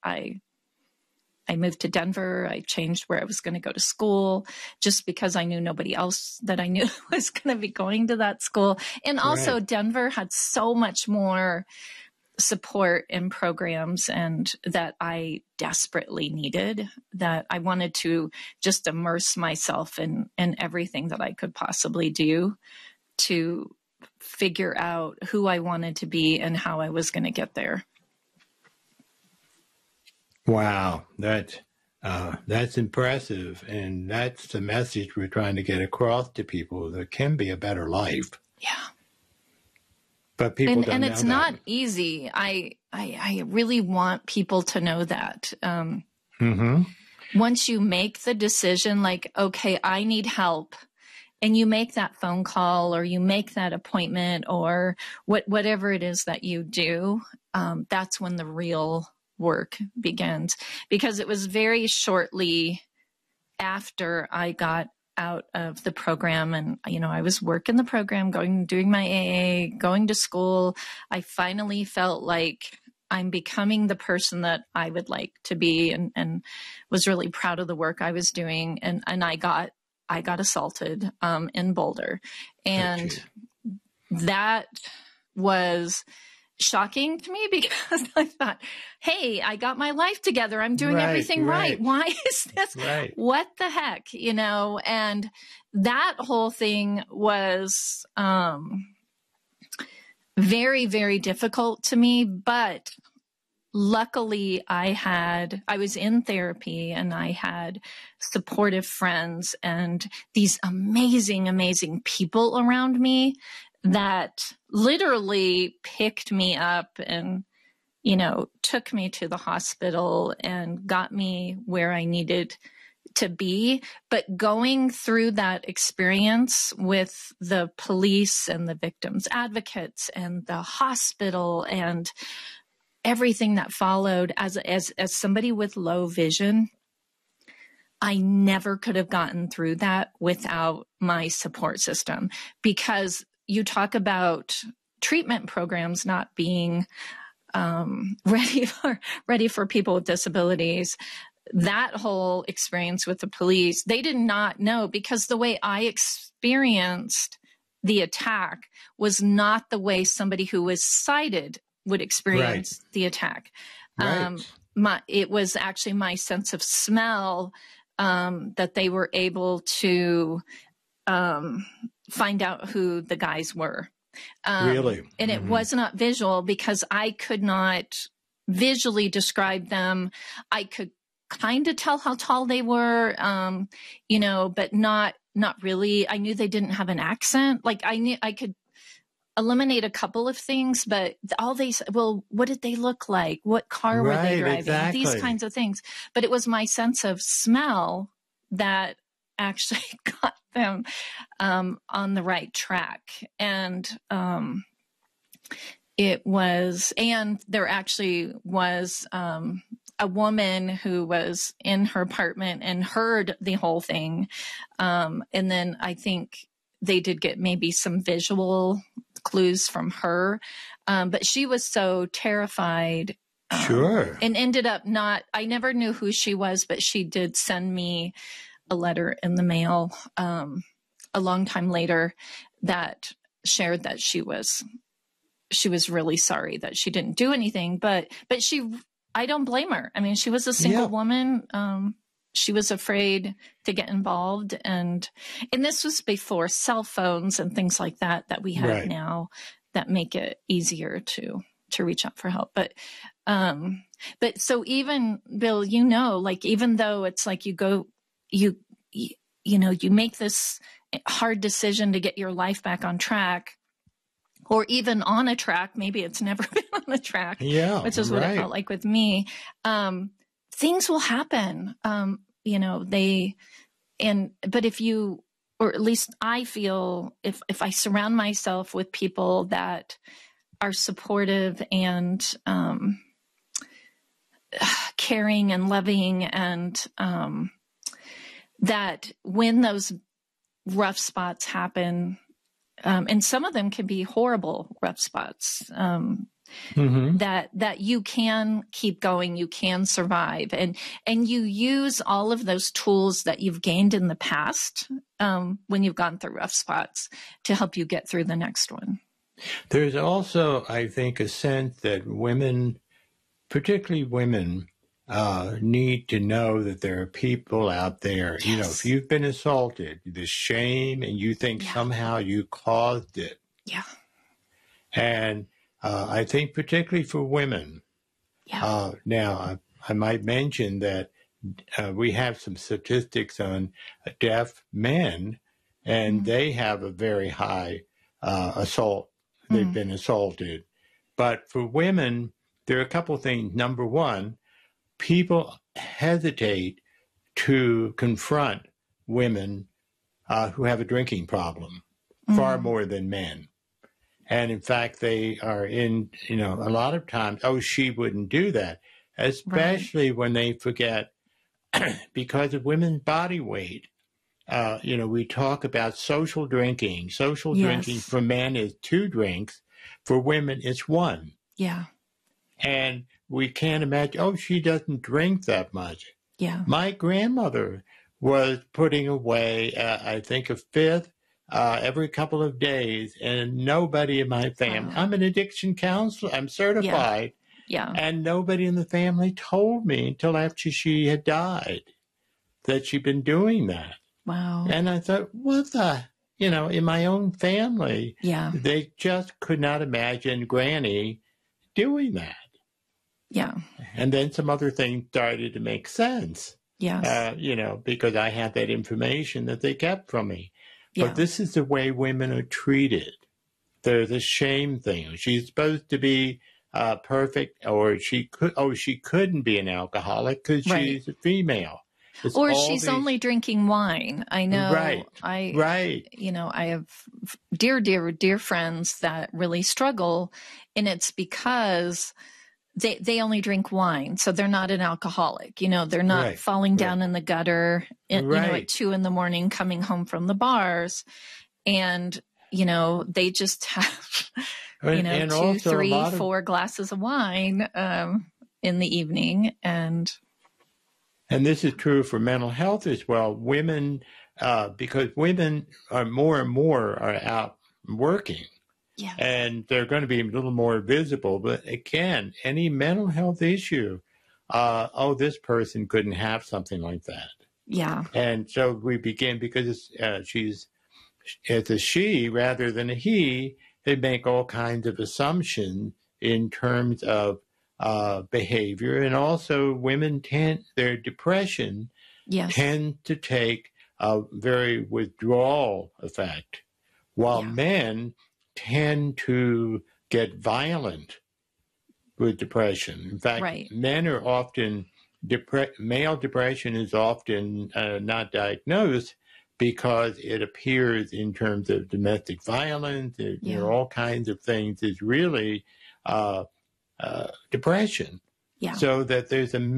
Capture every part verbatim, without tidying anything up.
I I moved to Denver. I changed where I was going to go to school just because I knew nobody else that I knew was going to be going to that school. And also right. Denver had so much more support and programs and that I desperately needed, that I wanted to just immerse myself in, in everything that I could possibly do to figure out who I wanted to be and how I was going to get there. Wow, that uh, that's impressive, and that's the message we're trying to get across to people. There can be a better life. Yeah, but people and, don't and know it's that. not easy. I, I I really want people to know that. Um, mm-hmm. Once you make the decision, like, okay, I need help, and you make that phone call or you make that appointment or what whatever it is that you do, um, that's when the real work begins, because it was very shortly after I got out of the program and, you know, I was working the program, going, doing my A A, going to school. I finally felt like I'm becoming the person that I would like to be, and, and was really proud of the work I was doing. And, and I got, I got assaulted, um, in Boulder, and that was shocking to me because I thought, hey, I got my life together. I'm doing right, everything right. right. Why is this? Right. What the heck? You know, and that whole thing was um, very, very difficult to me. But luckily I had, I was in therapy and I had supportive friends and these amazing, amazing people around me that literally picked me up and, you know, took me to the hospital and got me where I needed to be. But going through that experience with the police and the victims advocates and the hospital and everything that followed, as, as, as somebody with low vision, I never could have gotten through that without my support system, because you talk about treatment programs not being um, ready for ready for people with disabilities. That whole experience with the police, they did not know, because the way I experienced the attack was not the way somebody who was sighted would experience right. the attack. Right. Um, my, it was actually my sense of smell um, that they were able to um, find out who the guys were. Um, really? And it mm-hmm. was not visual, because I could not visually describe them. I could kind of tell how tall they were, um, you know, but not, not really. I knew they didn't have an accent. Like I knew I could eliminate a couple of things, but all they said, well, what did they look like? What car right, were they driving? Exactly. These kinds of things. But it was my sense of smell that actually got them um, on the right track. And um, it was, and there actually was um, a woman who was in her apartment and heard the whole thing. Um, and then I think they did get maybe some visual clues from her. Um, but she was so terrified. Um, sure. And ended up not, I never knew who she was, but she did send me a letter in the mail um, a long time later that shared that she was, she was really sorry that she didn't do anything, but, but she, I don't blame her. I mean, she was a single yeah. woman. Um, she was afraid to get involved. And, and this was before cell phones and things like that, that we have right. now that make it easier to, to reach out for help. But, um, but so even Bill, you know, like, even though it's like you go, you, you, you know, you make this hard decision to get your life back on track, or even on a track, maybe it's never been on a track, yeah, which is right. what it felt like with me. Um, things will happen. Um, you know, they, and, but if you, or at least I feel if, if I surround myself with people that are supportive and, um, caring and loving, and, um, that when those rough spots happen, um, and some of them can be horrible rough spots, um, Mm-hmm. that that you can keep going, you can survive, and and you use all of those tools that you've gained in the past um, when you've gone through rough spots to help you get through the next one. There's also, I think, a sense that women, particularly women, uh, need to know that there are people out there. Yes. You know, if you've been assaulted, the shame, and you think Yeah. somehow you caused it. Yeah. And uh, I think particularly for women. Yeah. Uh, now, I, I might mention that uh, we have some statistics on deaf men, and mm-hmm. they have a very high uh, assault. They've mm-hmm. been assaulted. But for women, there are a couple of things. Number one, people hesitate to confront women uh, who have a drinking problem mm-hmm. far more than men. And in fact, they are in, you know, a lot of times, oh, she wouldn't do that, especially right. when they forget because of women's body weight. Uh, you know, we talk about social drinking. Social yes. drinking for men is two drinks. For women, it's one. Yeah. And we can't imagine, oh, she doesn't drink that much. Yeah. My grandmother was putting away, uh, I think, a fifth uh, every couple of days, and nobody in my family, wow. I'm an addiction counselor, I'm certified. Yeah. yeah. And nobody in the family told me until after she had died that she'd been doing that. Wow. And I thought, what the, you know, in my own family, yeah. they just could not imagine Granny doing that. Yeah. And then some other things started to make sense. Yes. Uh, you know, because I had that information that they kept from me. Yeah. But this is the way women are treated. There's a shame thing. She's supposed to be uh, perfect, or she could, oh, she couldn't be an alcoholic because right. she's a female. It's or she's these... only drinking wine. I know. Right. I, right. You know, I have dear, dear, dear friends that really struggle, and it's because they they only drink wine, so they're not an alcoholic. You know, they're not right. falling down right. in the gutter, in, right. you know, at two in the morning, coming home from the bars, and you know, they just have, you know, and two, three, of... four glasses of wine um, in the evening, and. And this is true for mental health as well. Women, uh, because women are more and more are out working. Yeah. And they're going to be a little more visible. But again, any mental health issue, uh, oh, this person couldn't have something like that. Yeah. And so we begin, because uh, she's, it's a she rather than a he, they make all kinds of assumptions in terms of Uh, behavior. And also women tend, their depression yes. tend to take a very withdrawal effect, while yeah. men tend to get violent with depression. In fact, right. men are often, depre- male depression is often uh, not diagnosed because it appears in terms of domestic violence, it, yeah. you know, all kinds of things. Is really uh, Uh, depression. Yeah. So that there's a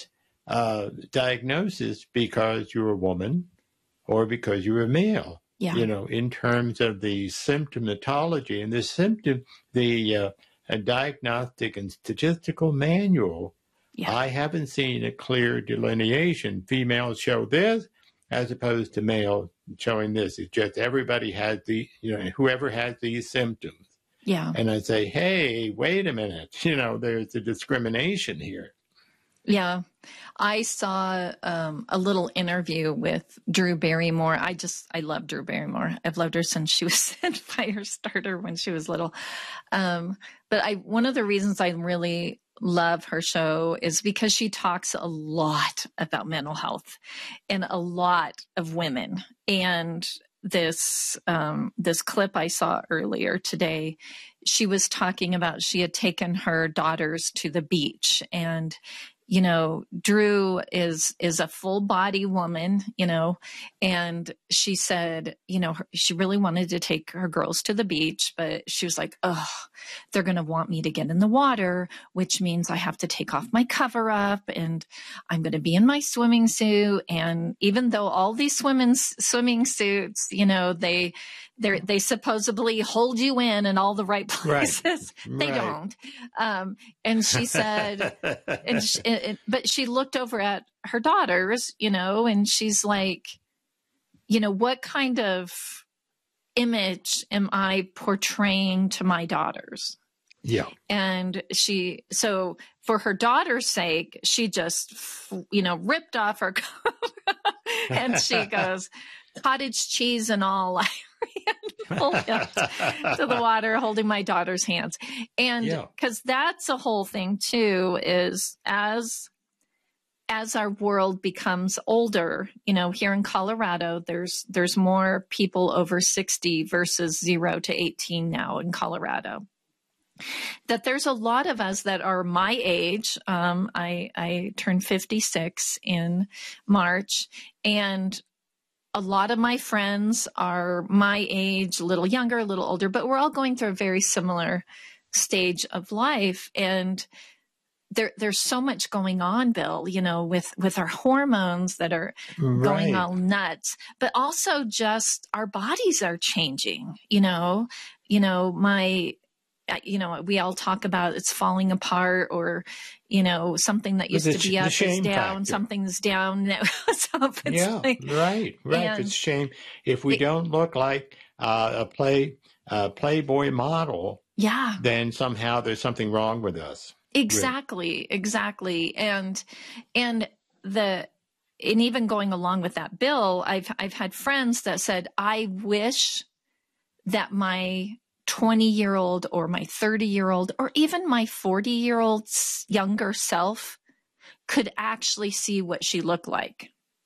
misdiagnosis uh, because you're a woman or because you're a male. Yeah. You know, in terms of the symptomatology and the symptom, the uh, a diagnostic and statistical manual, yeah. I haven't seen a clear delineation. Females show this as opposed to male showing this. It's just everybody has the, you know, whoever has these symptoms. Yeah. And I say, hey, wait a minute, you know, there's a discrimination here. Yeah. I saw um, a little interview with Drew Barrymore. I just, I love Drew Barrymore. I've loved her since she was in Firestarter when she was little. Um, but I, one of the reasons I really love her show is because she talks a lot about mental health and a lot of women. And this um, this clip I saw earlier today, she was talking about she had taken her daughters to the beach, and you know, Drew is is a full body woman, you know, and she said, you know, her, she really wanted to take her girls to the beach, but she was like, oh, they're going to want me to get in the water, which means I have to take off my cover up, and I'm going to be in my swimming suit. And even though all these swimming swimming suits, you know, they they they supposedly hold you in in all the right places. Right. They Right. don't. Um, and she said, and she, it, but she looked over at her daughters, you know, and she's like, you know, what kind of image am I portraying to my daughters? Yeah. And she, so for her daughter's sake, she just, you know, ripped off her coat and she goes, cottage cheese and all. I ran full tilt to the water holding my daughter's hands. And Yeah. because that's a whole thing too, is as as our world becomes older, you know, here in Colorado, there's there's more people over sixty versus zero to eighteen now in Colorado. That there's a lot of us that are my age. Um, I, I turned fifty-six in March, and a lot of my friends are my age, a little younger, a little older, but we're all going through a very similar stage of life. And there, there's so much going on, Bill, you know, with, with our hormones that are Right. going all nuts, but also just our bodies are changing, you know, you know, my, you know, we all talk about it's falling apart, or, you know, something that used The to sh- be the up is shame down, factor. something's down. So it's Yeah, like, right, right. and It's a shame if we it- don't look like uh, a play uh, Playboy model, yeah, then somehow there's something wrong with us. exactly, exactly. And, and the, and even going along with that, Bill, I've, I've had friends that said, I wish that my twenty year old or my thirty year old or even my forty year old younger self could actually see what she looked like.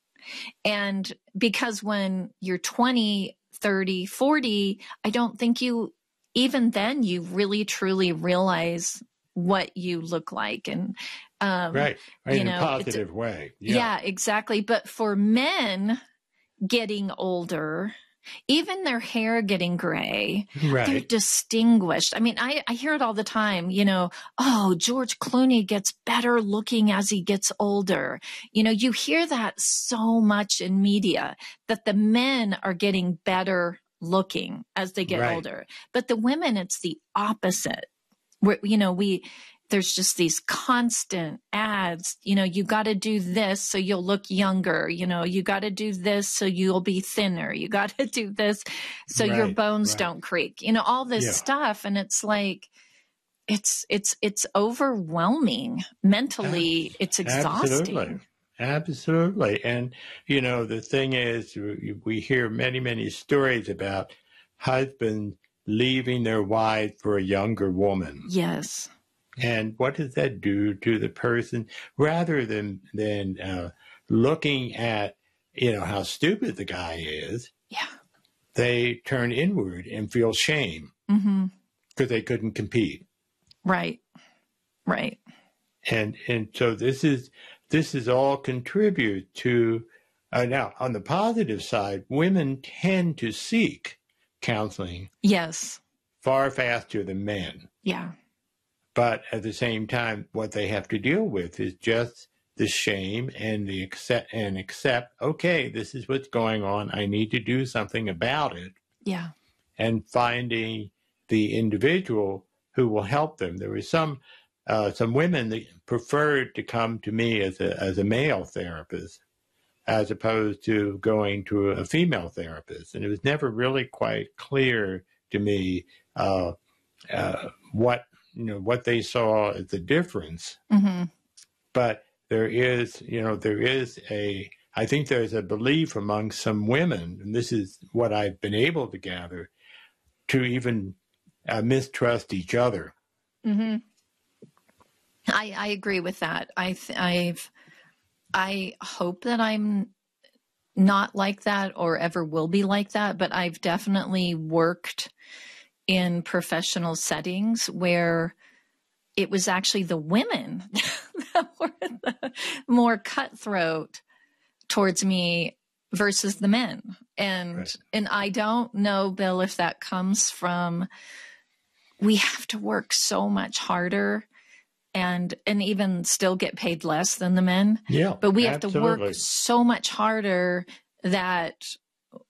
And because when you're twenty, thirty, forty, I don't think you, even then you really truly realize what you look like. And, um, Right, right, you in know, a it's- positive way. yeah, exactly. But for men getting older, even their hair getting gray, they're Right. distinguished. I mean, I, I hear it all the time, you know, oh, George Clooney gets better looking as he gets older. You know, you hear that so much in media, that the men are getting better looking as they get Right. older. But the women, it's the opposite. Where, you know, we, there's just these constant ads, you know, you got to do this so you'll look younger. You know, you got to do this so you'll be thinner. You got to do this so your Right, bones right. don't creak, you know, all this Yeah. stuff. And it's like, it's, it's, it's overwhelming mentally. It's exhausting. Absolutely. Absolutely. And, you know, the thing is, we we hear many, many stories about husbands leaving their wife for a younger woman. Yes. And what does that do to the person? Rather than, than uh, looking at, you know, how stupid the guy is, Yeah. they turn inward and feel shame Mm-hmm. because they couldn't compete. Right. Right. And and so this is this is all contribute to uh, now on the positive side, women tend to seek counseling Yes. far faster than men. Yeah. But at the same time, what they have to deal with is just the shame and the accept and accept, okay, this is what's going on. I need to do something about it. Yeah. And finding the individual who will help them. There were some uh, some women that preferred to come to me as a as a male therapist as opposed to going to a female therapist, and it was never really quite clear to me uh, uh, what you know what they saw as the difference. Mm-hmm. But there is you know there is a I think there's a belief among some women, and this is what I've been able to gather, to even uh, mistrust each other. Mm-hmm. I, I agree with that. I th- I've I hope that I'm not like that or ever will be like that, but I've definitely worked in professional settings where it was actually the women that were the more cutthroat towards me versus the men. And Right. and I don't know, Bill, if that comes from we have to work so much harder and and even still get paid less than the men. Yeah, But we have to absolutely. work so much harder that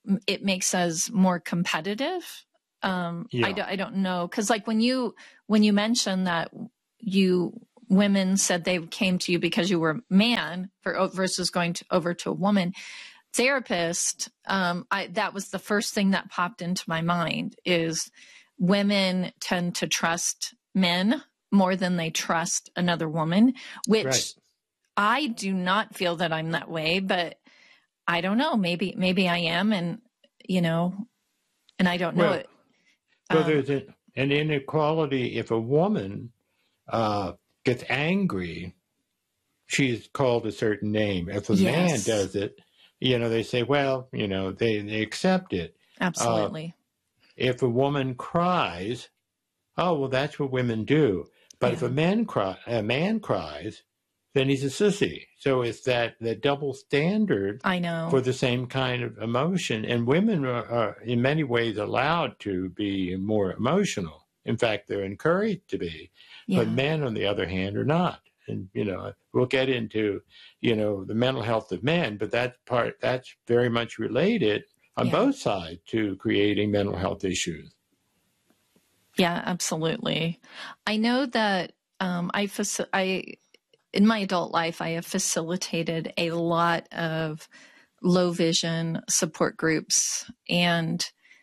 it makes us more competitive. Um, Yeah. I, do, I don't know. Cause like when you, when you mentioned that you, women said they came to you because you were a man for, versus going to, over to a woman therapist, um, I, that was the first thing that popped into my mind is women tend to trust men more than they trust another woman, which Right. I do not feel that I'm that way, but I don't know. Maybe, maybe I am. And, you know, and I don't know Well, it. well Um, there's an, an inequality. If a woman uh, gets angry, she's called a certain name. If a Yes. man does it, you know, they say, well, you know, they, they accept it. Absolutely. Uh, if a woman cries, oh, well, that's what women do. But Yeah. if a man cry, a man cries, then he's a sissy. So it's that, that double standard I know. for the same kind of emotion. And women are, are in many ways allowed to be more emotional. In fact, they're encouraged to be. Yeah. But men, on the other hand, are not. And, you know, we'll get into, you know, the mental health of men, but that part, that's very much related on Yeah. both sides to creating mental health issues. Yeah, absolutely. I know that um, I, faci- I, in my adult life, I have facilitated a lot of low vision support groups, and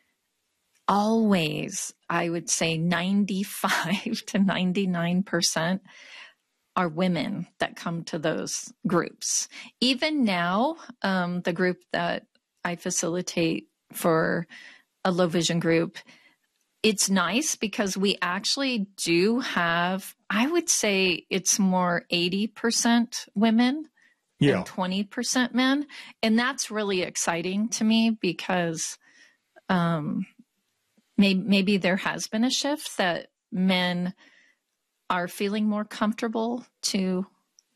always, I would say ninety-five to ninety-nine percent are women that come to those groups. Even now, um, the group that I facilitate for a low vision group, it's nice because we actually do have, I would say it's more eighty percent women Yeah. and twenty percent men. And that's really exciting to me because um, maybe, maybe there has been a shift that men are feeling more comfortable to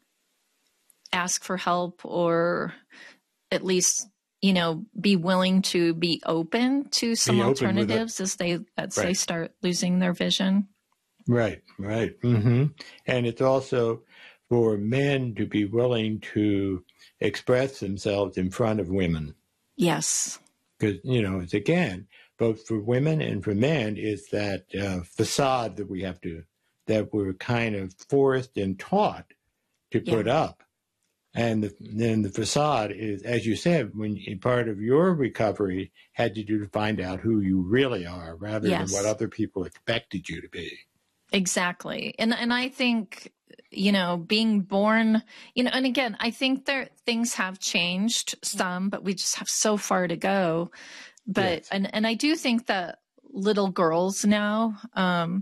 ask for help, or at least, you know, be willing to be open to some Be open with it. alternatives as they as they Right. start losing their vision. Right, right. hmm And it's also for men to be willing to express themselves in front of women. Yes. Because, you know, it's again, both for women and for men, is that uh, facade that we have to, that we're kind of forced and taught to Yeah. put up. And the, then the facade is, as you said, when part of your recovery had to do to find out who you really are rather Yes. than what other people expected you to be. Exactly. And and I think, you know, being born, you know, and again, I think there things have changed some, but we just have so far to go. But Yes. and and I do think that little girls now, um,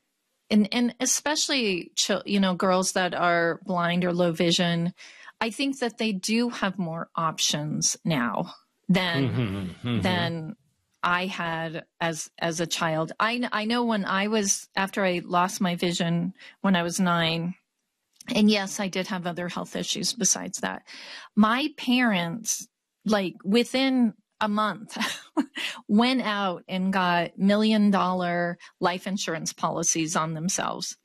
and and especially chil- you know, girls that are blind or low vision, I think that they do have more options now than Mm-hmm, mm-hmm. than I had as as a child. I I know when I was, after I lost my vision when I was nine, and yes, I did have other health issues besides that. My parents, like within a month, went out and got million dollar life insurance policies on themselves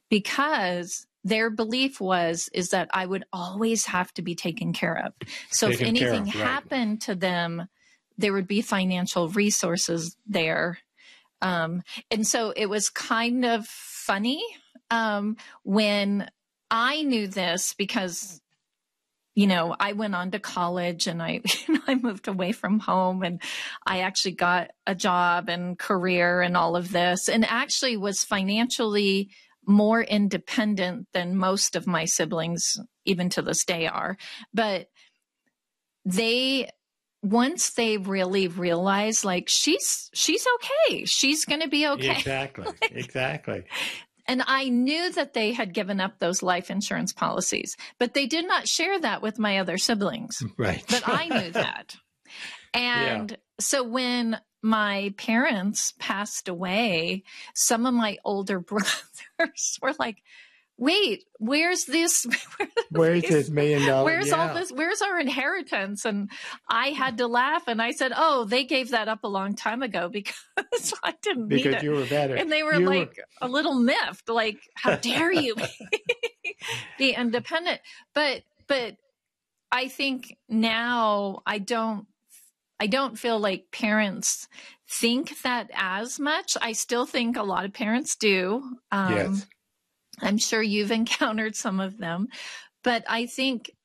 because their belief was is that I would always have to be taken care of. So if Taken care anything of, right. happened to them, there would be financial resources there. Um, and so it was kind of funny um, when I knew this because, you know, I went on to college and I, you know, I moved away from home and I actually got a job and career and all of this, and actually was financially more independent than most of my siblings, even to this day are. But they, once they really realize, like, she's, she's okay. She's going to be okay. Exactly. Like, exactly. and I knew that they had given up those life insurance policies, but they did not share that with my other siblings. Right. But I knew that. And yeah. So when my parents passed away, some of my older brothers were like, wait, where's this? Where's this million dollars? Where's yeah. all this? Where's our inheritance? And I had to laugh and I said, oh, they gave that up a long time ago because I didn't because need it. You were better. And they were you like were... a little miffed, like, how dare you be independent? But, but I think now I don't, I don't feel like parents think that as much. I still think a lot of parents do. Um, Yes. I'm sure you've encountered some of them, but I think